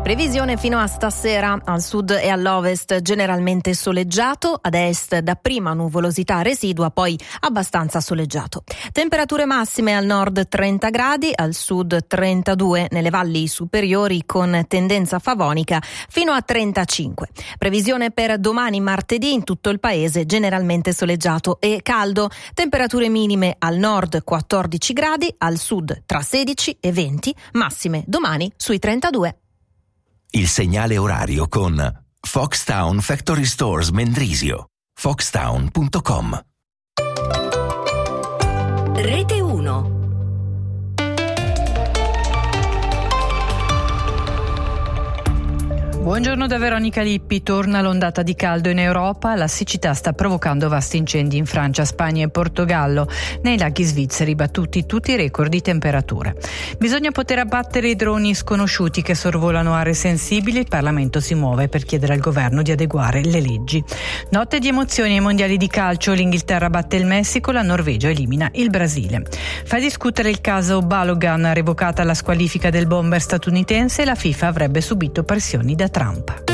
Previsione fino a stasera: al sud e all'ovest generalmente soleggiato, ad est dapprima nuvolosità residua, poi abbastanza soleggiato. Temperature massime: al nord 30 gradi, al sud 32, nelle valli superiori con tendenza favonica fino a 35. Previsione per domani martedì: in tutto il paese generalmente soleggiato e caldo. Temperature minime: al nord 14 gradi, al sud tra 16 e 20, massime domani sui 32. Il segnale orario con Foxtown Factory Stores Mendrisio. Foxtown.com. Rete 1. Buongiorno da Veronica Lippi. Torna l'ondata di caldo in Europa. La siccità sta provocando vasti incendi in Francia, Spagna e Portogallo. Nei laghi svizzeri battuti tutti i record di temperature. Bisogna poter abbattere i droni sconosciuti che sorvolano aree sensibili. Il Parlamento si muove per chiedere al governo di adeguare le leggi. Notte di emozioni ai mondiali di calcio. L'Inghilterra batte il Messico, la Norvegia elimina il Brasile. Fa discutere il caso Balogun, revocata la squalifica del bomber statunitense. La FIFA avrebbe subito pressioni da Trump.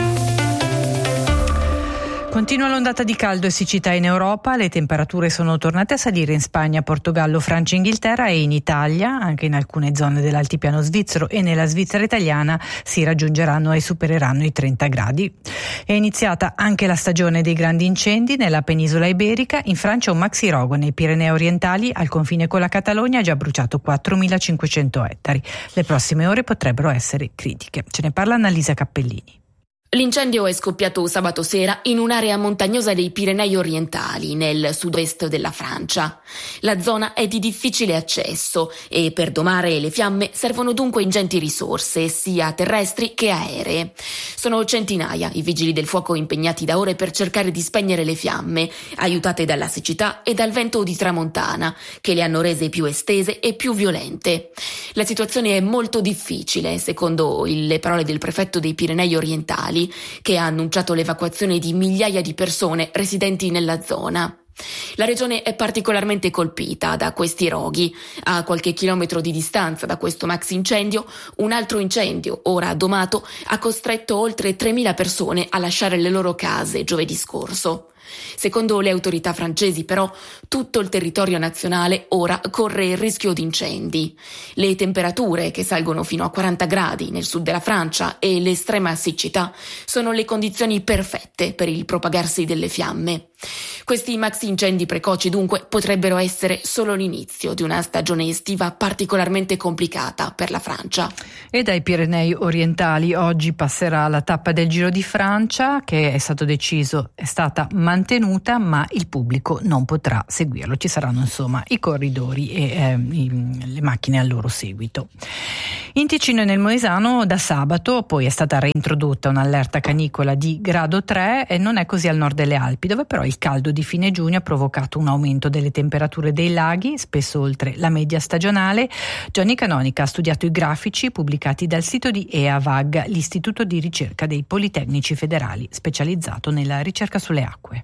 Continua l'ondata di caldo e siccità in Europa. Le temperature sono tornate a salire in Spagna, Portogallo, Francia e Inghilterra, e in Italia, anche in alcune zone dell'altipiano svizzero e nella Svizzera italiana, si raggiungeranno e supereranno i 30 gradi. È iniziata anche la stagione dei grandi incendi nella penisola iberica. In Francia un maxi rogo nei Pirenei orientali al confine con la Catalogna ha già bruciato 4.500 ettari. Le prossime ore potrebbero essere critiche. Ce ne parla Annalisa Cappellini. L'incendio è scoppiato sabato sera in un'area montagnosa dei Pirenei orientali, nel sud-est della Francia. La zona è di difficile accesso e per domare le fiamme servono dunque ingenti risorse, sia terrestri che aeree. Sono centinaia i vigili del fuoco impegnati da ore per cercare di spegnere le fiamme, aiutate dalla siccità e dal vento di tramontana, che le hanno rese più estese e più violente. La situazione è molto difficile, secondo le parole del prefetto dei Pirenei orientali, che ha annunciato l'evacuazione di migliaia di persone residenti nella zona. La regione è particolarmente colpita da questi roghi. A qualche chilometro di distanza da questo maxi incendio, un altro incendio, ora domato, ha costretto oltre 3.000 persone a lasciare le loro case giovedì scorso. Secondo le autorità francesi, però, tutto il territorio nazionale ora corre il rischio di incendi. Le temperature, che salgono fino a 40 gradi nel sud della Francia, e l'estrema siccità sono le condizioni perfette per il propagarsi delle fiamme. Questi maxi incendi precoci, dunque, potrebbero essere solo l'inizio di una stagione estiva particolarmente complicata per la Francia. E dai Pirenei orientali oggi passerà la tappa del Giro di Francia, che è stato deciso, è stata mantenuta, ma il pubblico non potrà seguirlo. Ci saranno insomma i corridori e le macchine al loro seguito. In Ticino e nel Moesano da sabato poi è stata reintrodotta un'allerta canicola di grado 3, e non è così al nord delle Alpi, dove però il caldo di fine giugno ha provocato un aumento delle temperature dei laghi, spesso oltre la media stagionale. Gianni Canonica ha studiato i grafici pubblicati dal sito di EAVAG, l'istituto di ricerca dei Politecnici Federali, specializzato nella ricerca sulle acque.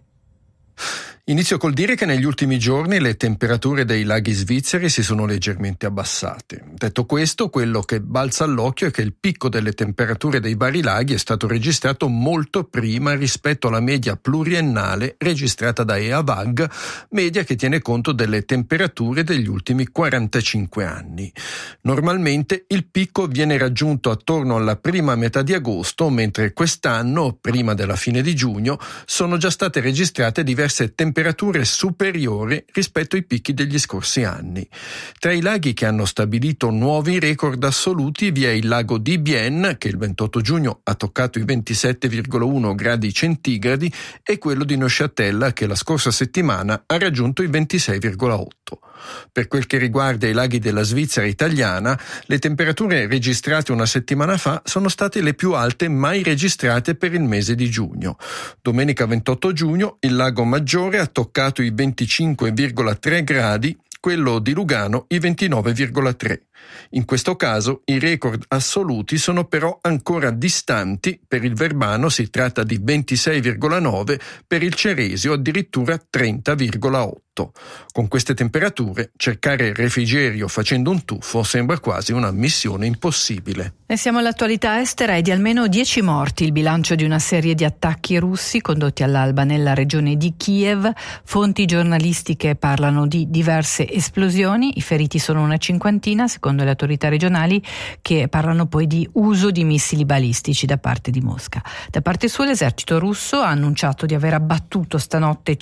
Inizio col dire che negli ultimi giorni le temperature dei laghi svizzeri si sono leggermente abbassate. Detto questo, quello che balza all'occhio è che il picco delle temperature dei vari laghi è stato registrato molto prima rispetto alla media pluriennale registrata da EAVAG, media che tiene conto delle temperature degli ultimi 45 anni. Normalmente il picco viene raggiunto attorno alla prima metà di agosto, mentre quest'anno, prima della fine di giugno, sono già state registrate diverse temperature superiori rispetto ai picchi degli scorsi anni. Tra i laghi che hanno stabilito nuovi record assoluti vi è il lago di Bienne, che il 28 giugno ha toccato i 27,1 gradi centigradi, e quello di Neuchâtel, che la scorsa settimana ha raggiunto i 26,8. Per quel che riguarda i laghi della Svizzera italiana, le temperature registrate una settimana fa sono state le più alte mai registrate per il mese di giugno. Domenica 28 giugno il lago Maggiore ha toccato i 25,3 gradi, quello di Lugano i 29,3. In questo caso i record assoluti sono però ancora distanti. Per il Verbano si tratta di 26,9, per il Ceresio addirittura 30,8. Con queste temperature cercare il refrigerio facendo un tuffo sembra quasi una missione impossibile. E siamo all'attualità estera. È di almeno 10 morti il bilancio di una serie di attacchi russi condotti all'alba nella regione di Kiev. Fonti giornalistiche parlano di diverse esplosioni, i feriti sono una cinquantina secondo le autorità regionali, che parlano poi di uso di missili balistici da parte di Mosca. Da parte sua l'esercito russo ha annunciato di aver abbattuto stanotte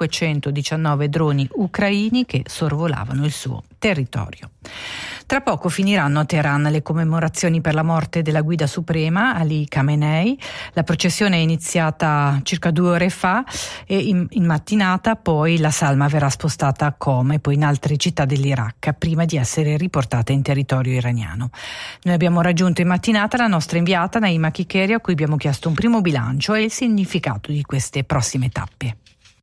519 droni ucraini che sorvolavano il suo territorio. Tra poco finiranno a Teheran le commemorazioni per la morte della guida suprema Ali Khamenei. La processione è iniziata circa 2 ore fa e in mattinata poi la salma verrà spostata a Qom e poi in altre città dell'Iraq prima di essere riportata in territorio iraniano. Noi abbiamo raggiunto in mattinata la nostra inviata Naima Kikeri, a cui abbiamo chiesto un primo bilancio e il significato di queste prossime tappe.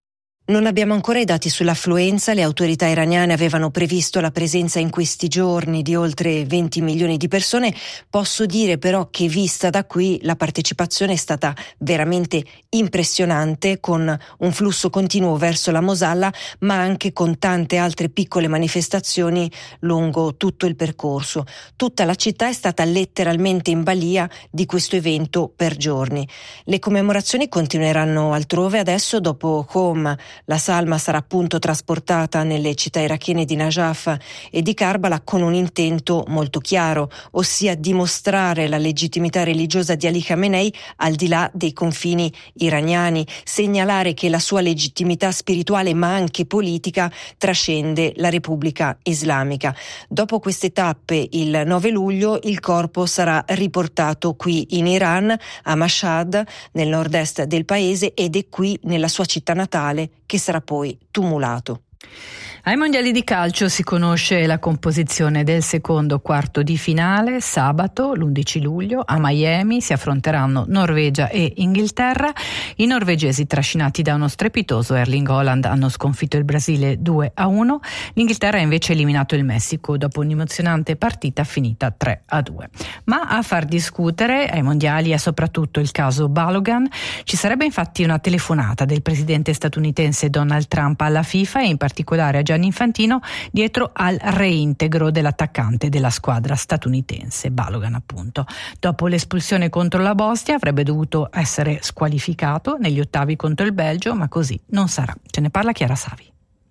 Non abbiamo ancora i dati sull'affluenza. Le autorità iraniane avevano previsto la presenza in questi giorni di oltre 20 milioni di persone. Posso dire però che vista da qui la partecipazione è stata veramente impressionante, con un flusso continuo verso la Mosalla, ma anche con tante altre piccole manifestazioni lungo tutto il percorso. Tutta la città è stata letteralmente in balia di questo evento per giorni. Le commemorazioni continueranno altrove. Adesso, dopo Qom, la salma sarà appunto trasportata nelle città irachene di Najaf e di Karbala con un intento molto chiaro, ossia dimostrare la legittimità religiosa di Ali Khamenei al di là dei confini iraniani, segnalare che la sua legittimità spirituale ma anche politica trascende la Repubblica Islamica. Dopo queste tappe, il 9 luglio, il corpo sarà riportato qui in Iran, a Mashhad, nel nord-est del paese, ed è qui, nella sua città natale, che sarà poi tumulato. Ai mondiali di calcio si conosce la composizione del secondo quarto di finale. Sabato, l'11 luglio, a Miami si affronteranno Norvegia e Inghilterra. I norvegesi, trascinati da uno strepitoso Erling Haaland, hanno sconfitto il Brasile 2-1. L'Inghilterra ha invece eliminato il Messico dopo un'emozionante partita finita 3-2. Ma a far discutere ai mondiali è soprattutto il caso Balogun. Ci sarebbe infatti una telefonata del presidente statunitense Donald Trump alla FIFA e in particolare a Gianni Infantino dietro al reintegro dell'attaccante della squadra statunitense, Balogun appunto. Dopo l'espulsione contro la Bosnia avrebbe dovuto essere squalificato negli ottavi contro il Belgio, ma così non sarà. Ce ne parla Chiara Savi.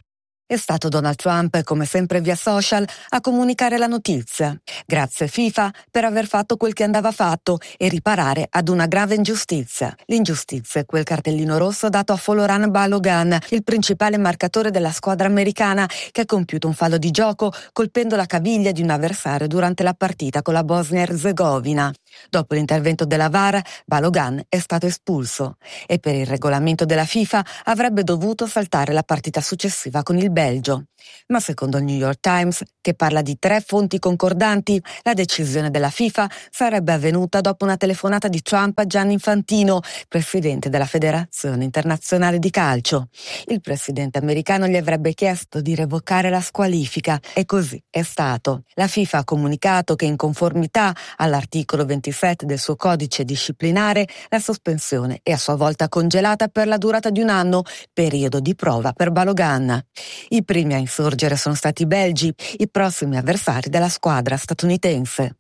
È stato Donald Trump, come sempre via social, a comunicare la notizia. Grazie FIFA per aver fatto quel che andava fatto e riparare ad una grave ingiustizia. L'ingiustizia è quel cartellino rosso dato a Folarin Balogun, il principale marcatore della squadra americana, che ha compiuto un fallo di gioco colpendo la caviglia di un avversario durante la partita con la Bosnia-Erzegovina. Dopo l'intervento della VAR, Balogun è stato espulso e per il regolamento della FIFA avrebbe dovuto saltare la partita successiva con il Belgio. Ma secondo il New York Times, che parla di 3 fonti concordanti, la decisione della FIFA sarebbe avvenuta dopo una telefonata di Trump a Gianni Infantino, presidente della Federazione Internazionale di Calcio. Il presidente americano gli avrebbe chiesto di revocare la squalifica e così è stato. La FIFA ha comunicato che in conformità all'articolo 27 del suo codice disciplinare, la sospensione è a sua volta congelata per la durata di 1 anno, periodo di prova per Balogun. I primi a insorgere sono stati i belgi, i prossimi avversari della squadra statunitense.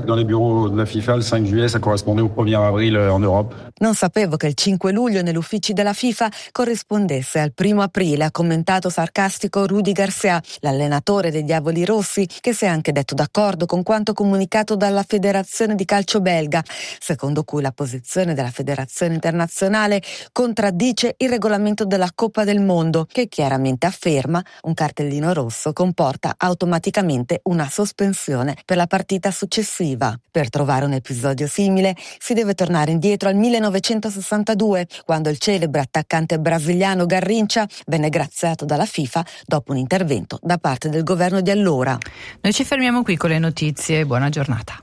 Non sapevo che il 5 luglio negli uffici della FIFA corrispondesse al 1 aprile, ha commentato sarcastico Rudy Garcia, l'allenatore dei Diavoli Rossi, che si è anche detto d'accordo con quanto comunicato dalla Federazione di Calcio belga, secondo cui la posizione della Federazione Internazionale contraddice il regolamento della Coppa del Mondo, che chiaramente afferma un cartellino rosso comporta automaticamente una sospensione per la partita successiva. Per trovare un episodio simile si deve tornare indietro al 1962, quando il celebre attaccante brasiliano Garrincha venne graziato dalla FIFA dopo un intervento da parte del governo di allora. Noi ci fermiamo qui con le notizie. Buona giornata.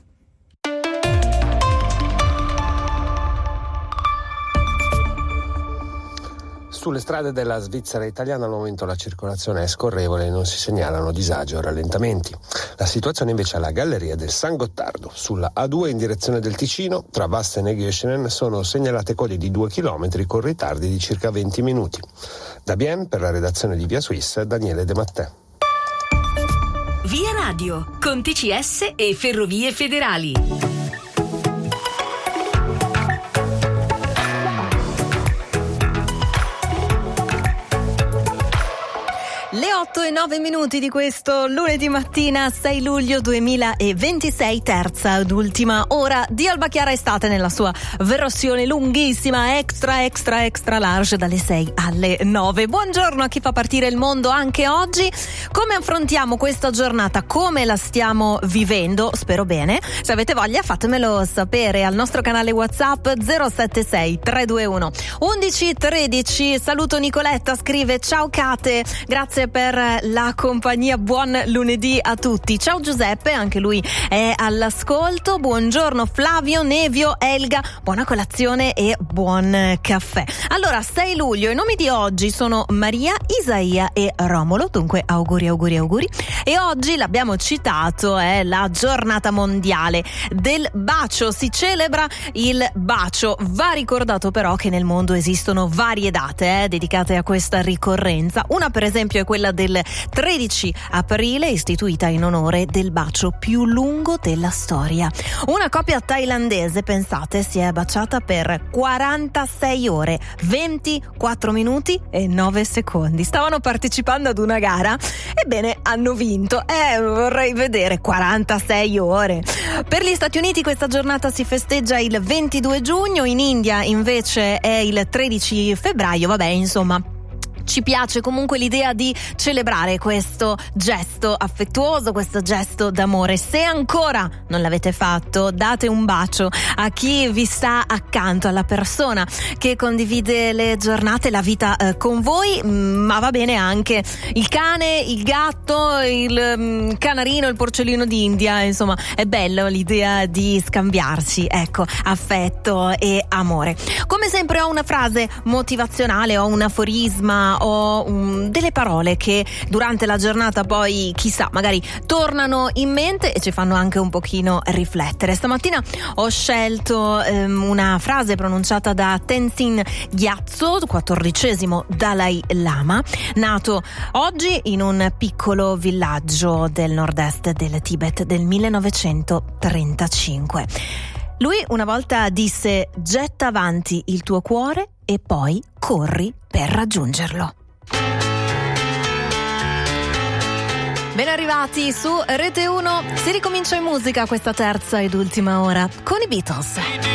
Sulle strade della Svizzera italiana al momento la circolazione è scorrevole e non si segnalano disagi o rallentamenti. La situazione invece alla Galleria del San Gottardo. Sulla A2 in direzione del Ticino, tra Vasten e Göschenen, sono segnalate code di 2 km con ritardi di circa 20 minuti. Da Bienne, per la redazione di Via Suisse, Daniele De Mattè. Via Radio, con TCS e Ferrovie Federali. Le 8:09 di questo lunedì mattina 6 luglio 2026, terza ed ultima ora di Alba Chiara Estate nella sua versione lunghissima, extra large, dalle 6 alle 9. Buongiorno a chi fa partire il mondo anche oggi. Come affrontiamo questa giornata? Come la stiamo vivendo? Spero bene. Se avete voglia fatemelo sapere al nostro canale WhatsApp 076 321 1113. Saluto Nicoletta, scrive: ciao Kate, grazie per la compagnia, buon lunedì a tutti. Ciao Giuseppe, anche lui è all'ascolto. Buongiorno Flavio, Nevio, Elga, buona colazione e buon caffè. Allora, 6 luglio, i nomi di oggi sono Maria, Isaia e Romolo, dunque auguri. E oggi, l'abbiamo citato, è la giornata mondiale del bacio, si celebra il bacio. Va ricordato però che nel mondo esistono varie date dedicate a questa ricorrenza. Una per esempio è quella del 13 aprile, istituita in onore del bacio più lungo della storia. Una coppia thailandese, pensate, si è baciata per 46 ore, 24 minuti e 9 secondi. Stavano partecipando ad una gara, ebbene hanno vinto. Vorrei vedere 46 ore. Per gli Stati Uniti questa giornata si festeggia il 22 giugno, in India invece è il 13 febbraio. Vabbè, insomma, ci piace comunque l'idea di celebrare questo gesto affettuoso, questo gesto d'amore. Se ancora non l'avete fatto, date un bacio a chi vi sta accanto, alla persona che condivide le giornate, la vita con voi, ma va bene anche il cane, il gatto, il canarino, il porcellino d'India. Insomma, è bello l'idea di scambiarci, ecco, affetto e amore. Come sempre ho una frase motivazionale, ho un aforisma, ho delle parole che durante la giornata poi, chissà, magari tornano in mente e ci fanno anche un pochino riflettere. Stamattina ho scelto una frase pronunciata da Tenzin Gyatso, 14° Dalai Lama, nato oggi in un piccolo villaggio del nord-est del Tibet del 1935. Lui una volta disse: getta avanti il tuo cuore e poi corri per raggiungerlo. Ben arrivati su Rete 1, si ricomincia in musica questa terza ed ultima ora con i Beatles.